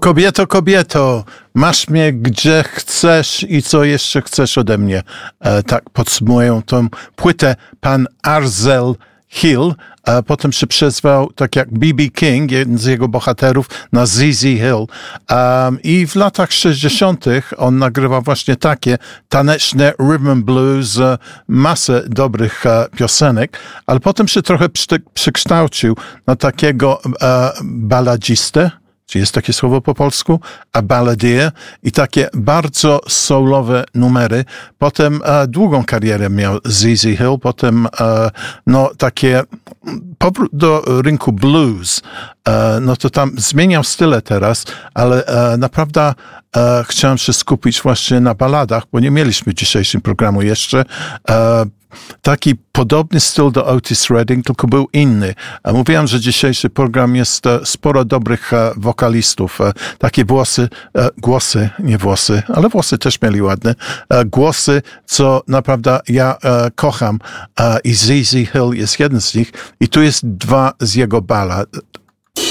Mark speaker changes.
Speaker 1: Kobieto, kobieto, masz mnie gdzie chcesz i co jeszcze chcesz ode mnie. Tak podsumuję tą płytę pan Arzel Hill. Potem się przezwał, tak jak B.B. King, jeden z jego bohaterów, na ZZ Hill. I w latach 60. on nagrywał właśnie takie taneczne rhythm and blues, masę dobrych piosenek, ale potem się trochę przekształcił na takiego baladzistę. Czy jest takie słowo po polsku? A balladeer. I takie bardzo soulowe numery. Potem długą karierę miał ZZ Hill. Potem takie powrót do rynku blues. No to tam zmieniał style teraz, ale naprawdę chciałem się skupić właśnie na baladach, bo nie mieliśmy w dzisiejszym programu jeszcze. Taki podobny styl do Otis Redding, tylko był inny. Mówiłem, że dzisiejszy program jest sporo dobrych wokalistów. Takie głosy, nie włosy, ale włosy też mieli ładne. Głosy, co naprawdę ja kocham. I ZZ Hill jest jeden z nich. I tu jest dwa z jego balad.